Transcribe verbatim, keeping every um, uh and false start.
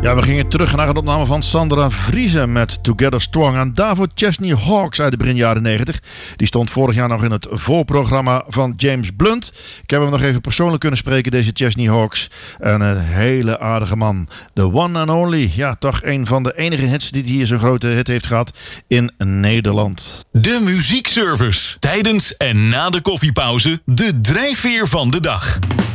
Ja, we gingen terug naar een opname van Sandra Vriese met Together Strong. En daarvoor Chesney Hawkes uit de begin jaren negentig. Die stond vorig jaar nog in het voorprogramma van James Blunt. Ik heb hem nog even persoonlijk kunnen spreken, deze Chesney Hawkes. En een hele aardige man. The one and only. Ja, toch een van de enige hits die hier zo'n grote hit heeft gehad in Nederland. De muziekservice. Tijdens en na de koffiepauze de drijfveer van de dag.